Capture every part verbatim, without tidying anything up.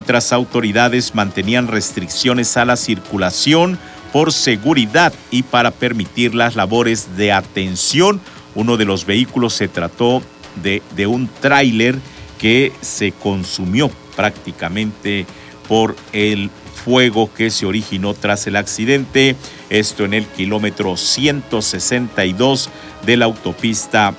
mientras autoridades mantenían restricciones a la circulación por seguridad y para permitir las labores de atención. Uno de los vehículos se trató de, de un tráiler que se consumió prácticamente por el fuego que se originó tras el accidente, esto en el kilómetro ciento sesenta y dos de la autopista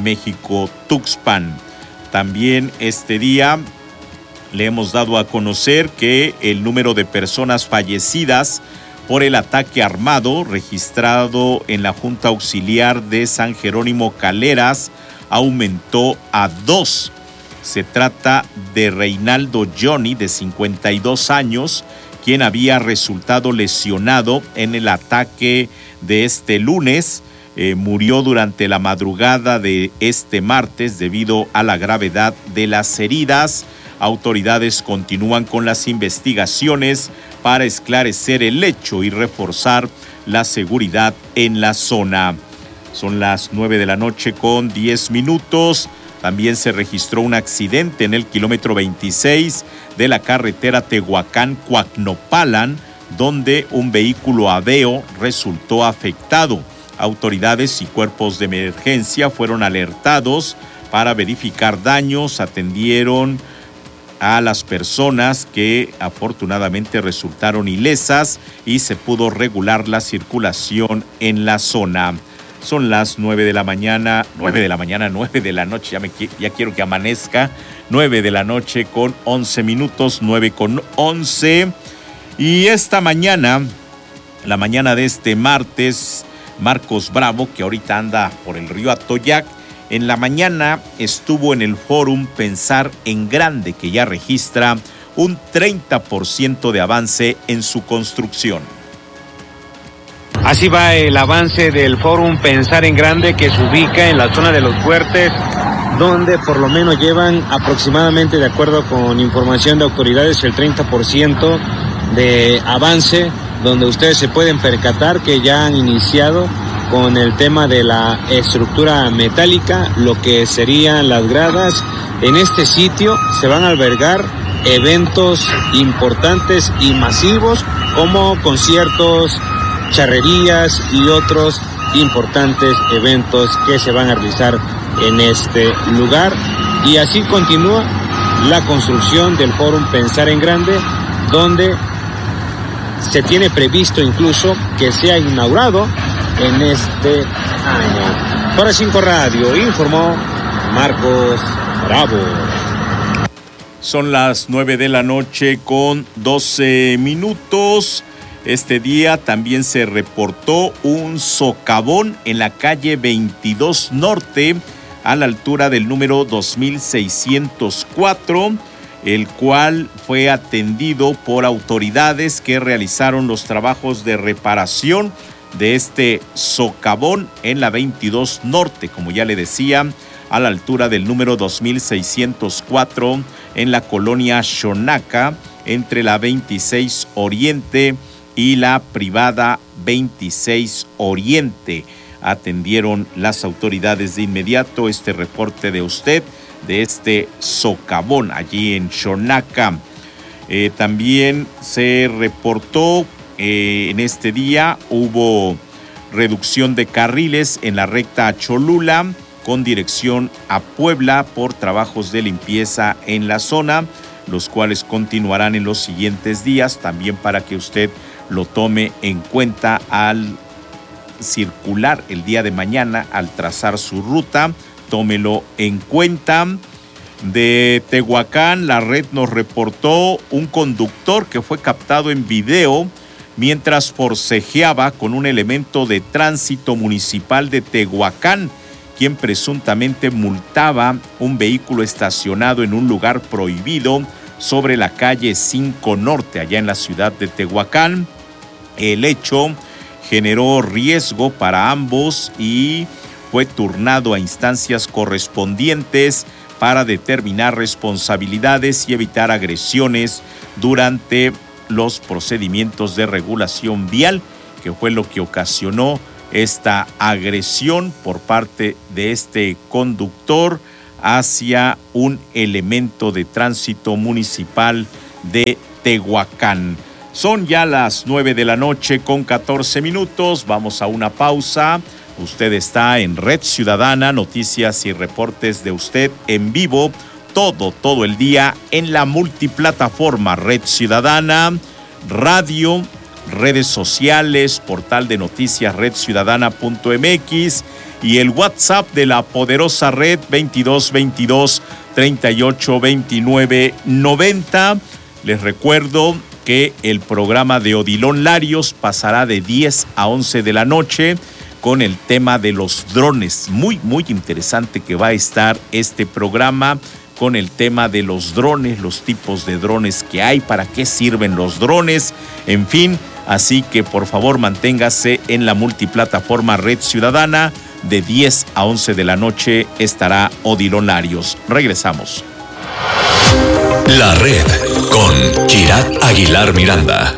México-Tuxpan. También este día le hemos dado a conocer que el número de personas fallecidas por el ataque armado registrado en la Junta Auxiliar de San Jerónimo Caleras aumentó a dos. Se trata de Reinaldo Johnny, de cincuenta y dos años, quien había resultado lesionado en el ataque de este lunes. Eh, murió durante la madrugada de este martes debido a la gravedad de las heridas. Autoridades continúan con las investigaciones para esclarecer el hecho y reforzar la seguridad en la zona. Son las nueve de la noche con diez minutos. También se registró un accidente en el kilómetro veintiséis de la carretera Tehuacán-Coacnopalan, donde un vehículo Aveo resultó afectado. Autoridades y cuerpos de emergencia fueron alertados para verificar daños, atendieron a las personas que afortunadamente resultaron ilesas y se pudo regular la circulación en la zona. Son las nueve de la mañana, nueve de la mañana, nueve de la noche, ya, me, ya quiero que amanezca, nueve de la noche con once minutos, nueve con once. Y esta mañana, la mañana de este martes, Marcos Bravo, que ahorita anda por el río Atoyac, en la mañana estuvo en el Fórum Pensar en Grande, que ya registra un treinta por ciento de avance en su construcción. Así va el avance del Fórum Pensar en Grande, que se ubica en la zona de Los Fuertes, donde por lo menos llevan aproximadamente, de acuerdo con información de autoridades, el treinta por ciento de avance, donde ustedes se pueden percatar que ya han iniciado con el tema de la estructura metálica, lo que serían las gradas. En este sitio se van a albergar eventos importantes y masivos como conciertos, charrerías y otros importantes eventos que se van a realizar en este lugar. Y así continúa la construcción del Fórum Pensar en Grande, donde se tiene previsto incluso que sea inaugurado en este año. Para Cinco Radio informó Marcos Bravo. Son las nueve de la noche con doce minutos. Este día también se reportó un socavón en la calle veintidós Norte, a la altura del número dos mil seiscientos cuatro, el cual fue atendido por autoridades que realizaron los trabajos de reparación de este socavón en la veintidós Norte, como ya le decía, a la altura del número dos mil seiscientos cuatro, en la colonia Xonaca, entre la veintiséis Oriente y la privada veintiséis Oriente. Atendieron las autoridades de inmediato este reporte de usted, de este socavón allí en Xonaca. Eh, también se reportó eh, en este día, hubo reducción de carriles en la recta a Cholula con dirección a Puebla por trabajos de limpieza en la zona, los cuales continuarán en los siguientes días, también para que usted lo tome en cuenta al circular el día de mañana, al trazar su ruta, tómelo en cuenta. De Tehuacán, la red nos reportó un conductor que fue captado en video mientras forcejeaba con un elemento de tránsito municipal de Tehuacán, quien presuntamente multaba un vehículo estacionado en un lugar prohibido sobre la calle cinco Norte, allá en la ciudad de Tehuacán. El hecho generó riesgo para ambos y fue turnado a instancias correspondientes para determinar responsabilidades y evitar agresiones durante los procedimientos de regulación vial, que fue lo que ocasionó esta agresión por parte de este conductor hacia un elemento de tránsito municipal de Tehuacán. Son ya las nueve de la noche con catorce minutos. Vamos a una pausa. Usted está en Red Ciudadana, noticias y reportes de usted en vivo, todo, todo el día en la multiplataforma Red Ciudadana, radio, redes sociales, portal de noticias red ciudadana punto m x y el WhatsApp de la poderosa red veintidós veintidós treinta y ocho veintinueve noventa. Les recuerdo que el programa de Odilon Larios pasará de diez a once de la noche con el tema de los drones. Muy, muy interesante que va a estar este programa con el tema de los drones, los tipos de drones que hay, para qué sirven los drones, en fin. Así que por favor manténgase en la multiplataforma Red Ciudadana. De diez a once de la noche estará Odilon Larios. Regresamos. La Red con Kirat Aguilar Miranda.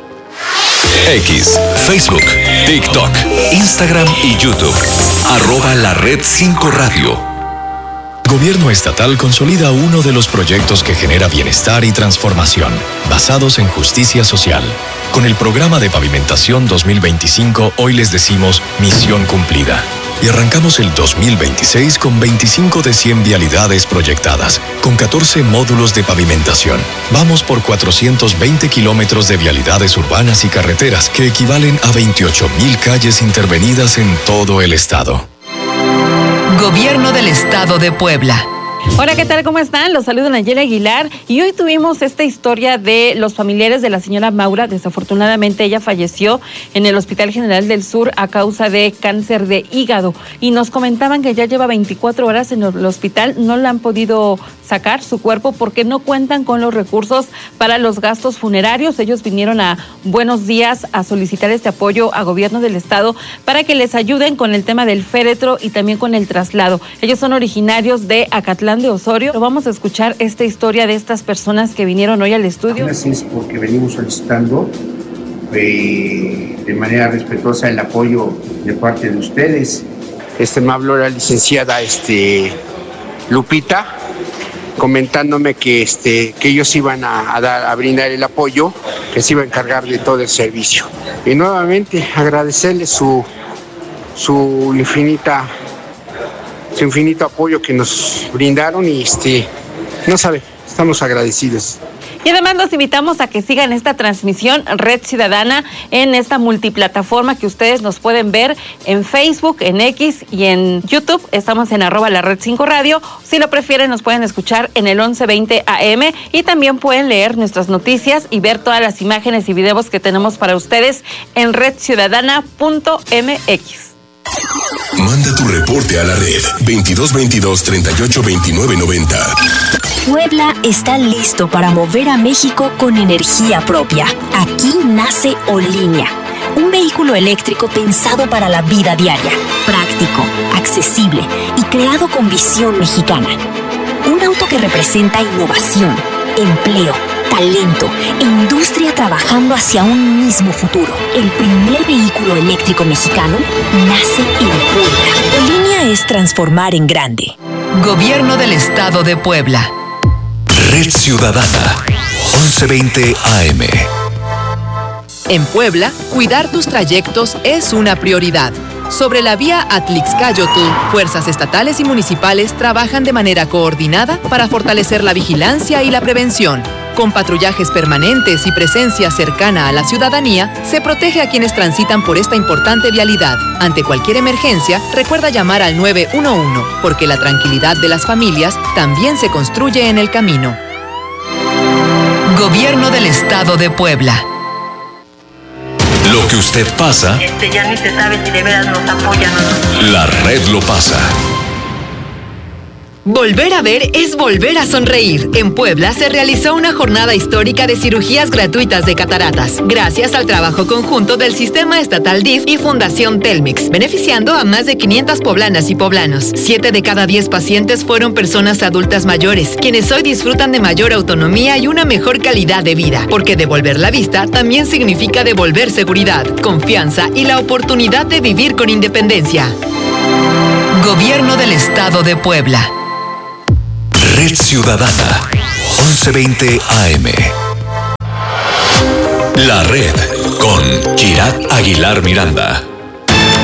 X, Facebook, TikTok, Instagram y YouTube. Arroba La Red cinco Radio. Gobierno estatal consolida uno de los proyectos que genera bienestar y transformación, basados en justicia social. Con el programa de pavimentación dos mil veinticinco, hoy les decimos misión cumplida. Y arrancamos el dos mil veintiséis con veinticinco de cien vialidades proyectadas, con catorce módulos de pavimentación. Vamos por cuatrocientos veinte kilómetros de vialidades urbanas y carreteras, que equivalen a veintiocho mil calles intervenidas en todo el estado. Gobierno del Estado de Puebla. Hola, ¿qué tal? ¿Cómo están? Los saludo Nayeli Aguilar y hoy tuvimos esta historia de los familiares de la señora Maura. Desafortunadamente ella falleció en el Hospital General del Sur a causa de cáncer de hígado y nos comentaban que ya lleva veinticuatro horas en el hospital, no la han podido sacar su cuerpo porque no cuentan con los recursos para los gastos funerarios. Ellos vinieron a Buenos Días a solicitar este apoyo a Gobierno del Estado para que les ayuden con el tema del féretro y también con el traslado. Ellos son originarios de Acatlán de Osorio. Pero vamos a escuchar esta historia de estas personas que vinieron hoy al estudio. Así es porque venimos solicitando eh, de manera respetuosa el apoyo de parte de ustedes. Este me habló la licenciada este, Lupita, comentándome que, este, que ellos iban a, a, dar, a brindar el apoyo, que se iba a encargar de todo el servicio. Y nuevamente agradecerles su, su infinita su infinito apoyo que nos brindaron y este, no sabe, estamos agradecidos. Y además los invitamos a que sigan esta transmisión Red Ciudadana en esta multiplataforma que ustedes nos pueden ver en Facebook, en X y en YouTube. Estamos en arroba la Red cinco Radio. Si lo prefieren nos pueden escuchar en el once veinte A M y también pueden leer nuestras noticias y ver todas las imágenes y videos que tenemos para ustedes en red ciudadana punto m x. Manda tu reporte a la red veintidós veintidós treinta y ocho veintinueve noventa. Puebla está listo para mover a México con energía propia. Aquí nace Olinea, un vehículo eléctrico pensado para la vida diaria, práctico, accesible y creado con visión mexicana. Un auto que representa innovación, empleo, talento e industria trabajando hacia un mismo futuro. El primer vehículo eléctrico mexicano nace en Puebla. Olinea es transformar en grande. Gobierno del Estado de Puebla. Red Ciudadana, once veinte A M. En Puebla, cuidar tus trayectos es una prioridad. Sobre la vía Atlixcáyotl, fuerzas estatales y municipales trabajan de manera coordinada para fortalecer la vigilancia y la prevención. Con patrullajes permanentes y presencia cercana a la ciudadanía, se protege a quienes transitan por esta importante vialidad. Ante cualquier emergencia, recuerda llamar al nueve uno uno, porque la tranquilidad de las familias también se construye en el camino. Gobierno del Estado de Puebla. Lo que usted pasa, Este ya ni se sabe si de veras nos apoyan o no. la red lo pasa. Volver a ver es volver a sonreír. En Puebla se realizó una jornada histórica de cirugías gratuitas de cataratas, gracias al trabajo conjunto del Sistema Estatal D I F y Fundación Telmex, beneficiando a más de quinientas poblanas y poblanos. Siete de cada diez pacientes fueron personas adultas mayores, quienes hoy disfrutan de mayor autonomía y una mejor calidad de vida, porque devolver la vista también significa devolver seguridad, confianza y la oportunidad de vivir con independencia. Gobierno del Estado de Puebla. Red Ciudadana, once veinte A M. La Red con Kirat Aguilar Miranda.